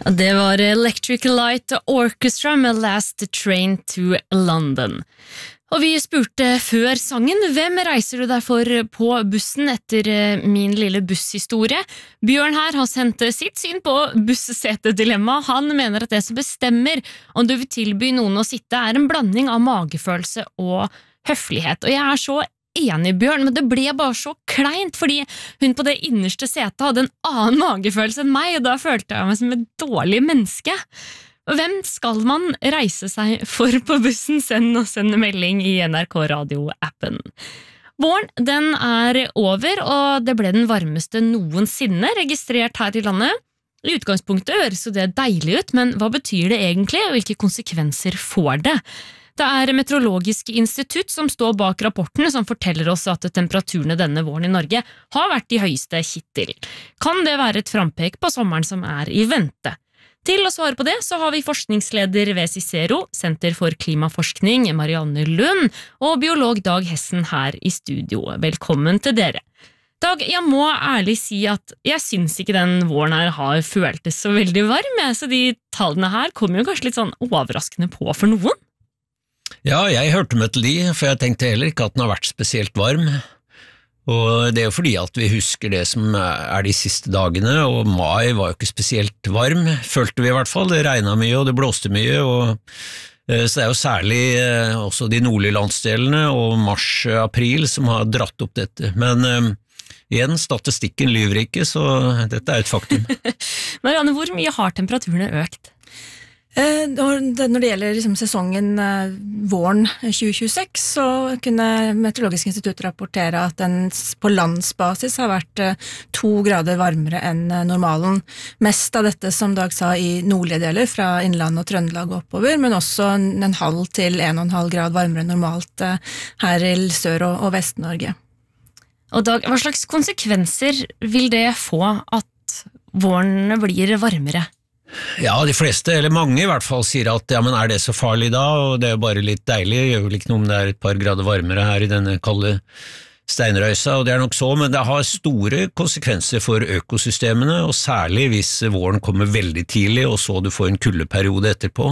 Det var Electric Light Orchestra med Last Train to London. Og vi spurte før sangen, hvem reiser du deg for på bussen etter min lille busshistorie? Bjørn her har sendt sitt syn på bussesetedilemma. Han mener at det som bestemmer om du vil tilby noen å sitte er en blanding av magefølelse og høflighet. Og jeg er så enig, Bjørn, men det ble bare så kleint, fordi hun på det innerste setet hadde en annen magefølelse enn meg, og da følte jeg meg som et dårlig menneske. Hvem skal man reise seg for på bussen? Send melding i NRK Radio-appen. Våren, den er over, og det ble den varmeste noensinne registrert her i landet. I utgangspunktet høres jo det deilig ut, men hva betyr det egentlig, og hvilke konsekvenser får det? Det er Meteorologisk institutt som står bak rapporten som forteller oss at temperaturene denne våren i Norge har vært de høyeste hittil. Kan det være et frampek på sommeren som er i vente? Til å svare på det så har vi forskningsleder ved Cicero, Senter for klimaforskning, Marianne Lund, og biolog Dag Hessen her i studio. Velkommen til dere. Dag, jeg må ærlig si at jeg synes ikke den våren her har føltes så veldig varm, så de tallene her kommer jo kanskje litt sånn overraskende på for noen. Ja, jeg hørte med til de, for jeg tenkte heller ikke at den har vært spesielt varm. Og det er jo fordi at vi husker det som er de siste dagene, og mai var jo ikke spesielt varm, følte vi i hvert fall. Det regnet mye, og det blåste mye, så det er jo særlig også de nordlige landsdelene og mars-april som har dratt opp dette. Men igjen, statistikken lyver ikke, så dette er et faktum. Marianne, hvor mye har temperaturene økt? Når det gjelder sesongen våren 2026, så kunne Meteorologisk institutt rapportere at den på landsbasis har vært 2 grader varmere enn normalen. Mest av dette, som Dag sa, i nordlige deler, fra Innland og Trøndelag oppover, men også 0,5 til 1,5 grad varmere enn normalt her i Sør- og Vest-Norge. Og Dag, hva slags konsekvenser vil det få at våren blir varmere? Ja, de fleste, eller mange i hvert fall, sier at ja, men er det så farlig da, og det er jo bare litt deilig, det gjør vel ikke noe om det er et par grader varmere her i denne kalde steinrøysa, og det er nok så, men det har store konsekvenser for økosystemene, og særlig hvis våren kommer veldig tidlig, og så du får en kuldeperiode etterpå.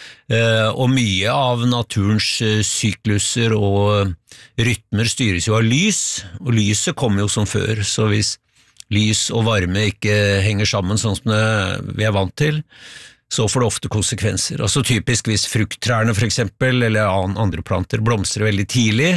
Og mye av naturens sykluser og rytmer styres jo av lys, og lyset kommer jo som før, så hvis lys og varme ikke henger sammen sånn som vi er vant til, så får det ofte konsekvenser. Altså typisk hvis frukttrærne for eksempel, eller andre planter blomstrer veldig tidlig,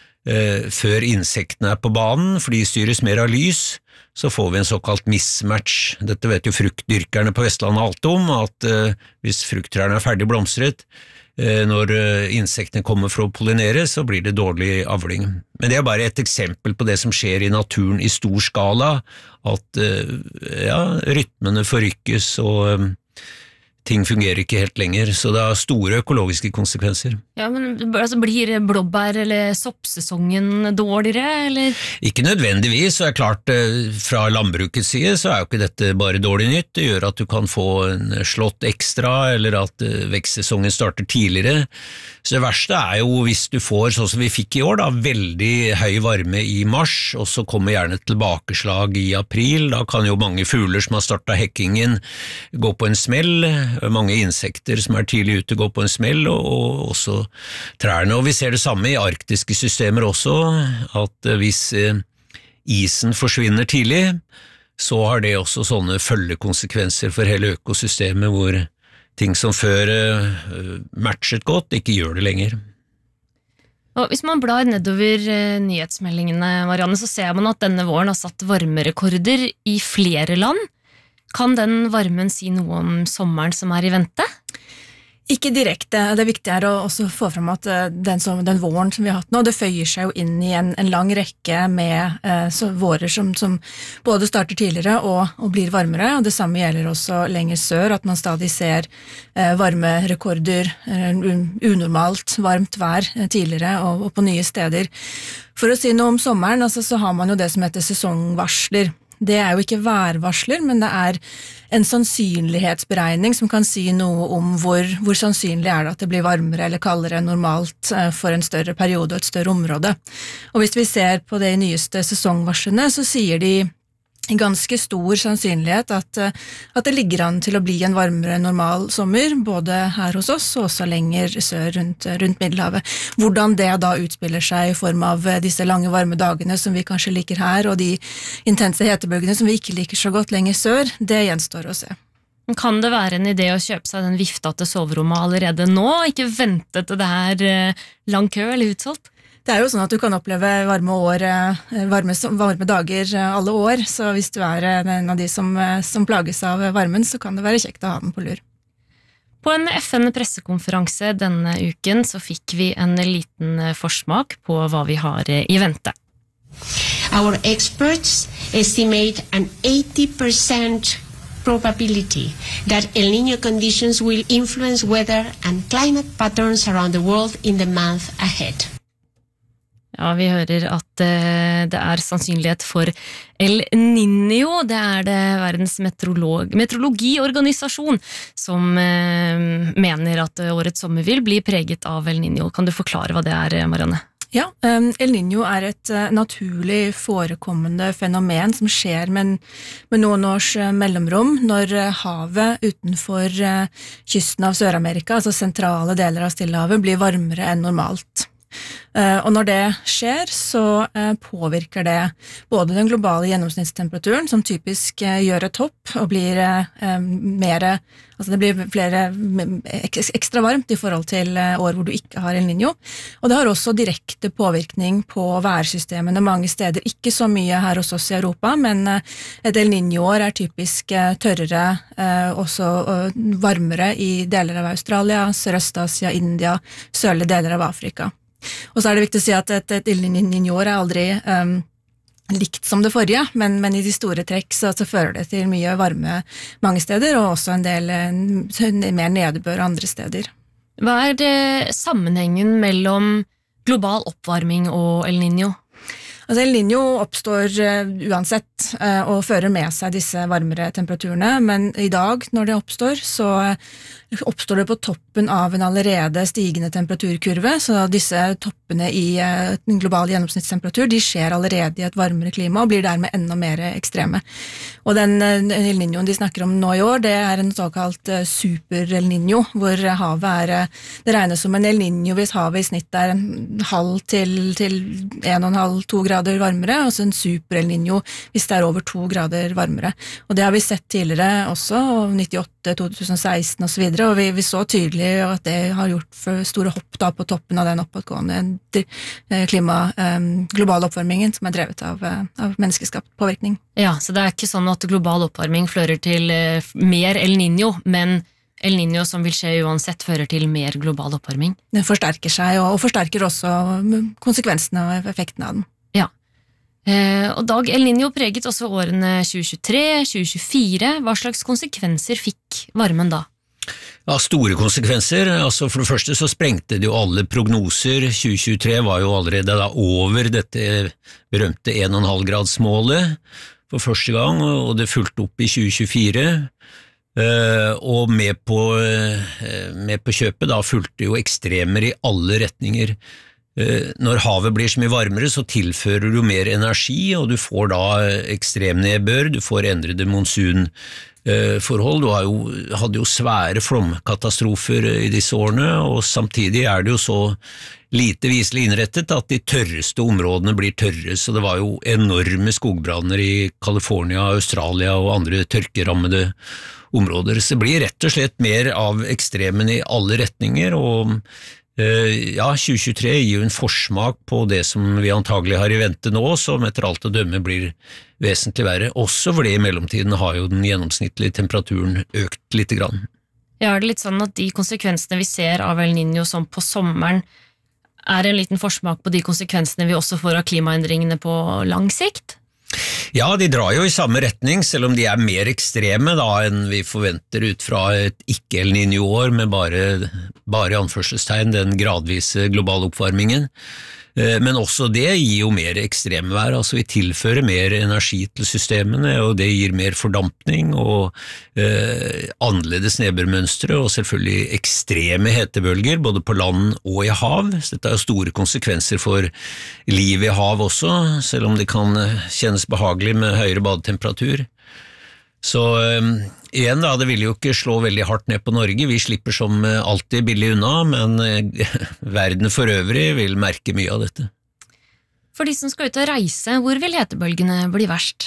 før insektene er på banen, for de styres mer av lys, så får vi en såkalt mismatch. Dette vet jo fruktdyrkerne på Vestlandet alt om, at hvis frukttrærne er ferdig blomstret, når insektene kommer for å pollinere, så blir det dårlig avling. Men det er bare et eksempel på det som skjer i naturen i stor skala, at rytmene forrykkes og ting fungerer ikke helt lenger, så det har store økologiske konsekvenser. Ja, men altså, blir blåbær- eller soppsesongen dårligere, eller? Ikke nødvendigvis, så er klart fra landbrukets side så er jo ikke dette bare dårlig nytt, det gjør at du kan få en slått ekstra, eller at vekstsesongen starter tidligere. Så det verste er jo hvis du får, sånn som vi fikk i år da, veldig høy varme i mars, og så kommer gjerne et tilbakeslag i april, da kan jo mange fugler som har startet hekkingen gå på en smell, mange insekter som er tidlig ute går på en smell, og også trærne. Og vi ser det samme i arktiske systemer også, at hvis isen forsvinner tidlig, så har det også sånne følgekonsekvenser for hele økosystemet, hvor ting som før matchet godt, ikke gjør det lenger. Og hvis man blar nedover nyhetsmeldingene, Marianne, så ser man at denne våren har satt varmerekorder i flere land. Kan den varmen si noe om sommeren som er i vente? Ikke direkte. Det viktige er å også få frem at den våren som vi har hatt nå, det føyer seg jo inn i en lang rekke med vårer som både starter tidligere og blir varmere, og det samme gjelder også lenger sør, at man stadig ser varmerekorder, unormalt varmt vær tidligere og på nye steder. For å si noe om sommeren, altså, så har man jo det som heter sesongvarsler. Det er jo ikke værvarsler, men det er en sannsynlighetsberegning som kan si noe om hvor sannsynlig er det at det blir varmere eller kaldere enn normalt for en større periode og et større område. Og hvis vi ser på de nyeste sesongvarslene, så sier de ganske stor sannsynlighet at det ligger an til å bli en varmere normal sommer, både her hos oss og også lenger sør rundt Middelhavet. Hvordan det da utspiller seg i form av disse lange varme dagene som vi kanskje liker her, og de intense hetebølgene som vi ikke liker så godt lenger sør, det gjenstår å se. Kan det være en idé å kjøpe seg den vifta til soverommet allerede nå, og ikke vente til det er lang kø eller utsolgt? Det jo sånn at du kan oppleve varme dager alle år, så hvis du en av de som plages av varmen, så kan det være kjekt å ha den på lur. På en FN-pressekonferanse denne uken så fikk vi en liten forsmak på hva vi har i vente. Our experts estimate an 80% probability that El Niño conditions will influence weather and climate patterns around the world in the month ahead. Ja, vi hører at det sannsynlighet for El Niño. Det det verdens meteorologiorganisasjon som mener at årets sommer vil bli preget av El Niño. Kan du forklare hva det Marianne? Ja, El Niño et naturlig forekommende fenomen som skjer med noen års mellomrom når havet utenfor kysten av Sør-Amerika, altså sentrale deler av Stillehavet, blir varmere enn normalt. Og når det skjer, så påvirker det både den globale gjennomsnittstemperaturen, som typisk gjør et hopp og blir det blir ekstra varmt i forhold til år hvor du ikke har El Niño. Og det har også direkte påvirkning på værsystemene mange steder, ikke så mye her hos oss i Europa, men et El Niño-år typisk tørrere, også varmere i deler av Australia, Sørøst-Asia, India, sørlige deler av Afrika. Og så det viktig å si at et El Niño-år aldri likt som det forrige, men i de store trekk så fører det til mye varme mange steder, og også en del mer nedbør andre steder. Hva sammenhengen mellom global oppvarming og El Niño? Altså El Niño oppstår uansett og fører med seg disse varmere temperaturene, men i dag når det oppstår, så oppstår det på toppen av en allerede stigende temperaturkurve, så disse toppene i en global gjennomsnittstemperatur, de skjer allerede i et varmere klima og blir dermed enda mer ekstreme. Og den El Niñoen de snakker om nå i år, det en såkalt super El Niño, hvor havet det regnes som en El Niño hvis havet i snitt en halv til 1,5-2 grader varmere, og så en super El Niño hvis det over 2 grader varmere. Og det har vi sett tidligere også, 98, 2016 og så videre, og vi så tydelig at det har gjort for store hopp da på toppen av den oppadgående globale oppvarmingen som drevet av menneskeskapt påvirkning. Ja, så det ikke sånn at global oppvarming fører til mer El Niño, men El Niño som vil skje uansett fører til mer global oppvarming? Den forsterker seg, og forsterker også konsekvensene og effektene av den. Ja. Og Dag, El Niño preget også årene 2023, 2024. Hva slags konsekvenser fikk varmen da? Ja, store konsekvenser. Altså for det første så sprengte det jo alle prognoser. 2023 var jo allerede da over dette berømte 1,5-gradsmålet for første gang, og det fulgte opp i 2024. Og med på kjøpet da fulgte jo ekstremer i alle retninger. Når havet blir så mye varmere, så tilfører du mer energi, og du får da ekstremnedbør, du får endrede monsunforhold. Du hadde jo svære flomkatastrofer i disse årene, og samtidig det jo så lite viselig innrettet at de tørreste områdene blir tørre, så det var jo enorme skogbranner i California, Australia og andre tørkerammede områder. Så det blir rett og slett mer av ekstremen i alle retninger, og 2023 gir jo en forsmak på det som vi antagelig har i vente nå, som etter alt å dømme blir vesentlig verre. Også fordi i mellomtiden har jo den gjennomsnittlige temperaturen økt litt grann. Ja, det litt sånn at de konsekvensene vi ser av El Niño som på sommeren en liten forsmak på de konsekvensene vi også får av klimaendringene på lang sikt? Ja, de drar jo i samme retning, selv om de mer ekstreme da enn vi forventer ut fra et ikke-El Niño-år med bare i anførselstegn den gradvise globale oppvarmingen. Men også det gir jo mer ekstremvær, altså vi tilfører mer energi til systemene, og det gir mer fordampning og annerledes nedbørmønstre, og selvfølgelig ekstreme hetebølger, både på land og i hav. Så dette har jo store konsekvenser for liv i hav også, selv om det kan kjennes behagelig med høyere badetemperatur. Så igjen da, det vil jo ikke slå veldig hardt ned på Norge, vi slipper som alltid billig unna, men verden for øvrig vil merke mye av dette. For de som skal ut og reise, hvor vil hetebølgene bli verst?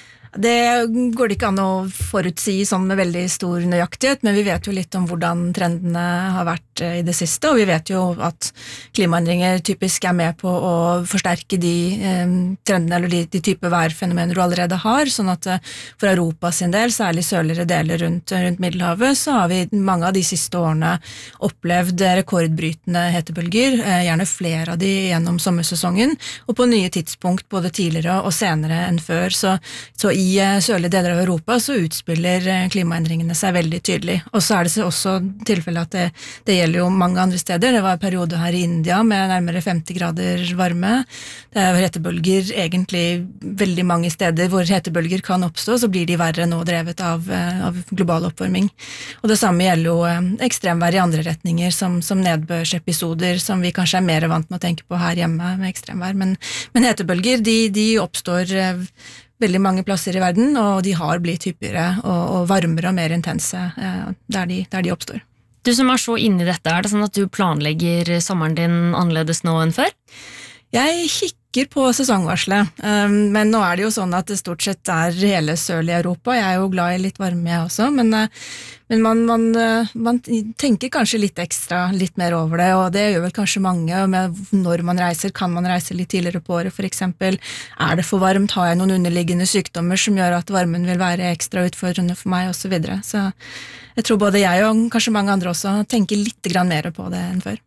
Det går det ikke an å forutsi sånn med veldig stor nøyaktighet, men vi vet jo litt om hvordan trendene har vært i det siste, og vi vet jo at klimaendringer typisk er med på å forsterke de trendene eller de type værfenomener du allerede har, sånn at for Europa sin del, særlig sørligere deler rundt Middelhavet, så har vi mange av de siste årene opplevd rekordbrytende hetebølger, gjerne flere av de gjennom sommersesongen, og på nye tidspunkt både tidligere og senere enn før, så i sørlige deler av Europa så utspiller klimaendringene seg veldig tydelig. Og så er det også tilfellet at det gjelder jo mange andre steder. Det var en periode her i India med nærmere 50 grader varme. Det er hetebølger egentlig veldig mange steder hvor hetebølger kan oppstå, så blir de verre nå drevet av global oppvarming. Og det samme gjelder jo ekstremvær i andre retninger, som nedbørsepisoder, som vi kanskje er mer vant med å tenke på her hjemme med ekstremvær. Men hetebølger, de oppstår veldig mange plasser i verden, og de har blitt hyppigere og varmere og mer intense der de oppstår. Du som er så inne i dette, er det sånn at du planlegger sommeren din annerledes nå enn før? Jeg kikker på sesongvarselet, men nå er det jo sånn at det stort sett er hele sørlige Europa. Jeg er jo glad i litt varme jeg også, men man tenker kanskje litt ekstra, litt mer over det, og det gjør vel kanskje mange med når man reiser. Kan man reise litt tidligere på året, for eksempel? Er det for varmt? Har jeg noen underliggende sykdommer som gjør at varmen vil være ekstra utfordrende for meg, og så videre. Så jeg tror både jeg og kanskje mange andre også tenker litt grann mer på det enn før.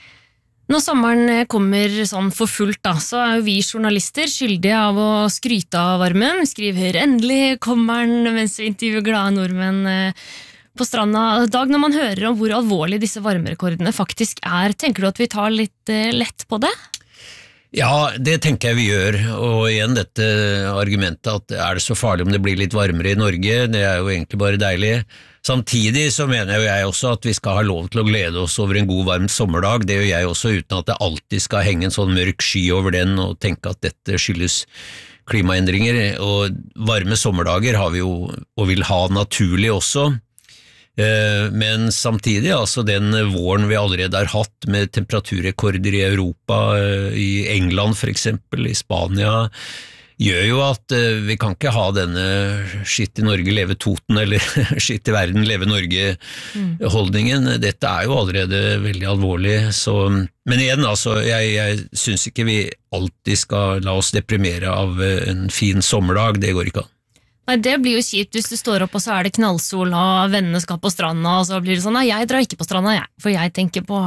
Når sommeren kommer sånn for fullt da, så er jo vi journalister skyldige av å skryte av varmen. Vi skriver endelig kommer den mens vi intervjuer glade nordmenn på stranda. Dag, når man hører om hvor alvorlig disse varmerekordene faktisk er, tenker du at vi tar litt lett på det? Ja, det tenker jeg vi gjør, og igjen dette argumentet at er det så farlig om det blir litt varmere i Norge, det er jo egentlig bare deilig. Samtidig så mener jo jeg også at vi skal ha lov til å glede oss over en god varm sommerdag, det gjør jeg også uten at det alltid skal henge en sånn mørk sky over den og tenke at dette skyldes klimaendringer, og varme sommerdager har vi jo og vil ha naturlig også. Men samtidig, altså den våren vi allerede har hatt med temperaturrekorder i Europa, i England for eksempel, i Spania, gjør jo at vi kan ikke ha denne skitt i Norge leve Toten eller skitt i verden leve Norge-holdningen. Dette er jo allerede veldig alvorlig. Så, men igjen, altså, jeg synes ikke vi alltid skal la oss deprimere av en fin sommerdag, det går ikke an. Nei, det blir jo kjipt hvis du står opp og så er det knallsol og vennene skal på stranda, og så blir det sånn, nei, jeg drar ikke på stranda, for jeg tenker på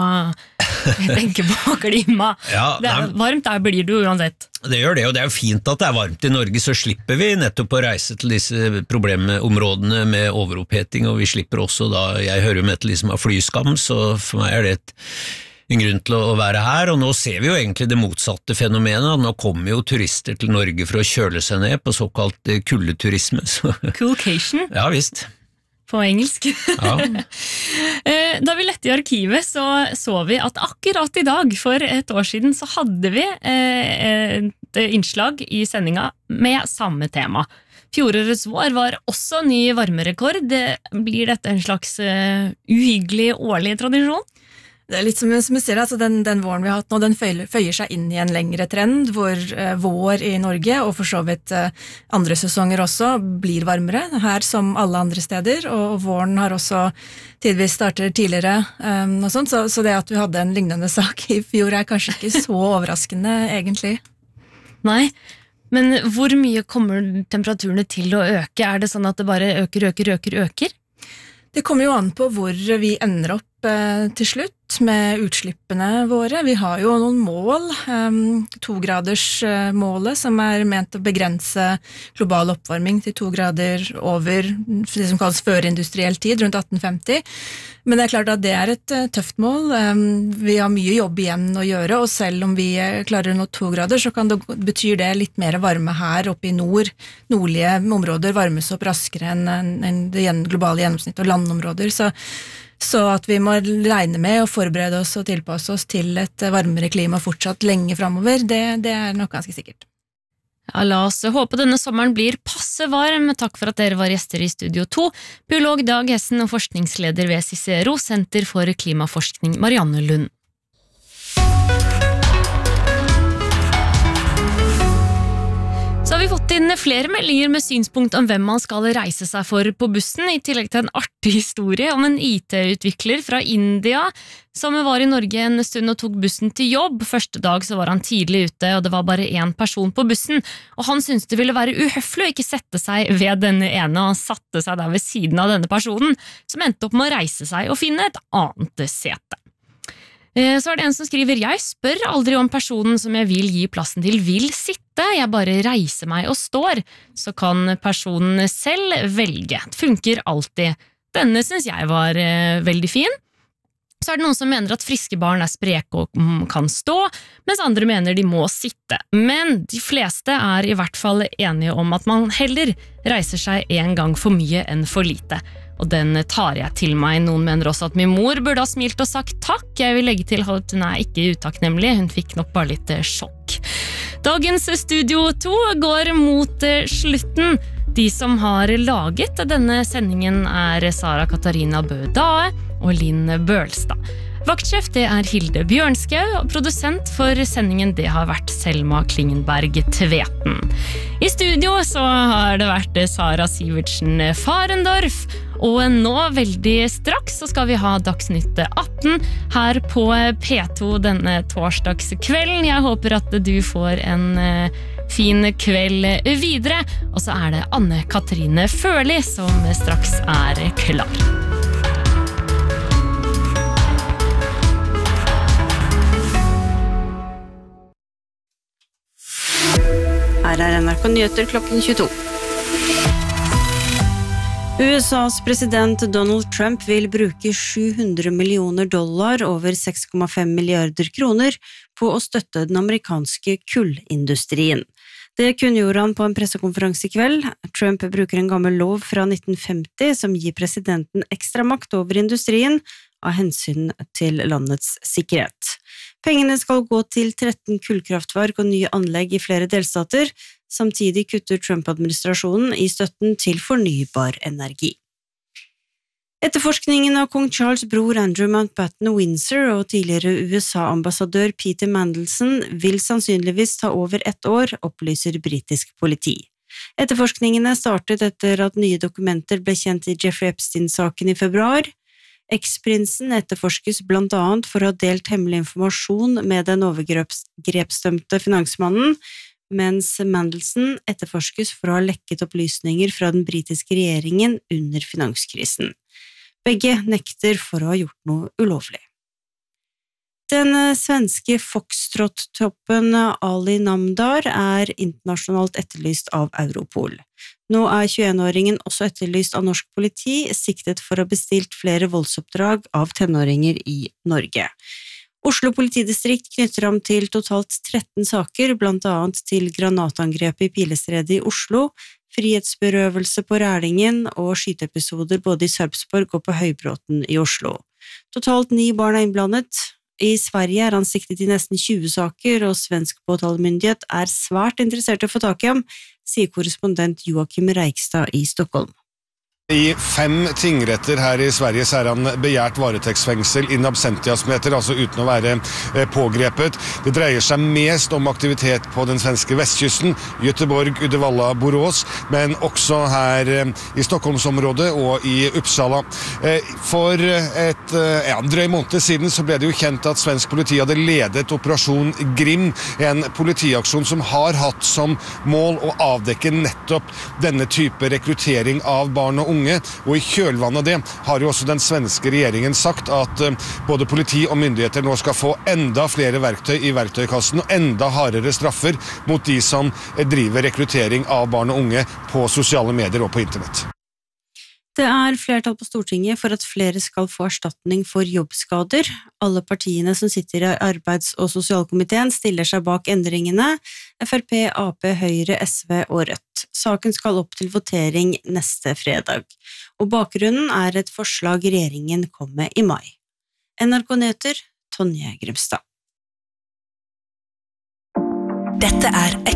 klima. Ja, varmt der blir du uansett. Det gjør det, og det er jo fint at det er varmt i Norge, så slipper vi nettopp å reise til disse problemområdene med overoppheting, og vi slipper også da, jeg hører jo med til de som har flyskam, så for meg er det en grunn til å være her, og nå ser vi jo egentlig det motsatte fenomenet. Nå kommer jo turister til Norge for å kjøle seg ned på såkalt kuldeturisme. Coolcation? Ja, visst. På engelsk. Ja. Da vi lette i arkivet så vi at akkurat i dag, for et år siden, så hadde vi et innslag i sendinga med samme tema. Fjorårets vår var også ny varmerekord. Blir dette en slags uhyggelig årlig tradisjon? Det er litt som jeg sier, altså den våren vi har hatt nå, den føyer seg inn i en lengre trend, hvor vår i Norge, og for så vidt andre sesonger også, blir varmere, her som alle andre steder, og våren har også tidvis startet tidligere, og sånt, så det at vi hadde en lignende sak i fjor er kanskje ikke så overraskende, egentlig. Nei, men hvor mye kommer temperaturene til å øke? Er det sånn at det bare øker? Det kommer jo an på hvor vi ender opp til slutt med utslippene våre. Vi har jo noen mål, 2-gradersmålet som ment å begrense global oppvarming til 2 grader over det som kalles førindustriell tid, rundt 1850. Men det klart at det et tøft mål. Vi har mye jobb igjen å gjøre, og selv om vi klarer å nå 2 grader, så betyr det litt mer varme her oppe i nordlige områder varmes opp raskere enn det globale gjennomsnitt og landområder. Så at vi må regne med å forberede oss og tilpasse oss til et varmere klima fortsatt lenge fremover, det nok ganske sikkert. Ja, la oss håpe denne sommeren blir passe varm. Takk for at dere var gjester i Studio 2. Biolog Dag Hessen og forskningsleder ved Cicero, Senter for klimaforskning, Marianne Lund. Så har vi fått inn flere meldinger med synspunkt om hvem man skal reise seg for på bussen, i tillegg til en artig historie om en IT-utvikler fra India som var i Norge en stund og tok bussen til jobb. Første dag så var han tidlig ute, og det var bare én person på bussen, og han syntes det ville være uhøflig å ikke sette seg ved denne ene, og han satte seg der ved siden av denne personen, som endte opp med å reise seg og finne et annet sete. Så det en som skriver, jeg spør aldri om personen som jeg vil gi plassen til vil sitte, jeg bare reiser meg og står, så kan personen selv velge. Det funker alltid. Denne synes jeg var veldig fin. Så det noen som mener at friske barn spreke og kan stå, mens andre mener de må sitte. Men de fleste i hvert fall enige om at man heller reiser seg en gang for mye enn for lite. Og den tar jeg til meg. Noen mener også at min mor burde ha smilt og sagt takk. Jeg vil legge til at hun ikke utakknemlig, hun fikk nok bare litt sjokk. Dagens Studio 2 går mot slutten. De som har laget denne sendingen Sara Katarina Bø-Dae og Linn Bølstad. Vaktsjef det Hilde Bjørnskau, og produsent for sendingen det har vært Selma Klingenberg Tveten. I studio så har det vært Sara Sivertsen Farendorf, og nå veldig straks så skal vi ha Dagsnytt 18 her på P2 denne torsdagskvelden. Jeg håper at du får en fin kveld videre, og så det Anne Katrine Førli som straks klar. Her NRK Nyheter klokken 22. USAs president Donald Trump vil bruke $700 millioner over 6,5 milliarder kroner på å støtte den amerikanske kullindustrien. Det kunngjorde han på en pressekonferanse i kveld. Trump bruker en gammel lov fra 1950 som gir presidenten ekstra makt over industrien av hensyn til landets sikkerhet. Pengene skal gå til 13 kullkraftverk og nye anlegg i flere delstater. Samtidig kutter Trump-administrasjonen i støtten til fornybar energi. Etterforskningen av kong Charles' bror Andrew Mountbatten Windsor og tidligere USA-ambassadør Peter Mandelson vil sannsynligvis ta over 1 år, opplyser britisk politi. Etterforskningene startet etter at nye dokumenter ble kjent i Jeffrey Epstein-saken i februar. Eksprinsen etterforskes blant annet for å ha delt hemmelig informasjon med den overgrepsdømte finansmannen, mens Mandelson etterforskes for å ha lekket opplysninger fra den britiske regjeringen under finanskrisen. Begge nekter for å ha gjort noe ulovlig. Den svenske Foxtrot-toppen Ali Namdar internasjonalt etterlyst av Europol. Nå 21-åringen også etterlyst av norsk politi, siktet for å ha bestilt flere voldsoppdrag av tenåringer i Norge. Oslo politidistrikt knytter ham til totalt 13 saker, blant annet til granatangrepet i Pilestredet i Oslo, frihetsberøvelse på Rælingen og skyteepisoder både i Sarpsborg og på Høybråten i Oslo. Totalt 9 barn innblandet. I Sverige han siktet i nesten 20 saker, og svensk påtalemyndighet svært interessert i å få tak i ham, sier korrespondent Joakim Reikstad i Stockholm. I 5 tingretter her i Sverige han begjært varetektsfengsel in absentia, som heter, altså uten å være pågrepet. Det dreier seg mest om aktivitet på den svenske vestkysten, Göteborg, Uddevalla, Borås, men også her i Stockholmsområdet og i Uppsala. For en drøy måned siden så ble det jo kjent at svensk politi hadde ledet Operasjon Grim, en politiaksjon som har hatt som mål å avdekke nettopp denne type rekruttering av barn og unge unge, og i kjølvannet av det har jo også den svenske regjeringen sagt at både politi og myndigheter nå skal få enda flere verktøy i verktøykassen og enda hardere straffer mot de som driver rekruttering av barn og unge på sosiale medier og på internett. Det flertall på Stortinget for at flere skal få erstatning for jobbskader. Alle partiene som sitter i arbeids- og sosialkomiteen stiller seg bak endringene, FrP, AP, Høyre, SV og Rødt. Saken skal opp til votering neste fredag, og bakgrunnen et forslag regjeringen kom med i mai. NRK Nyheter, Tonje Grimstad. Dette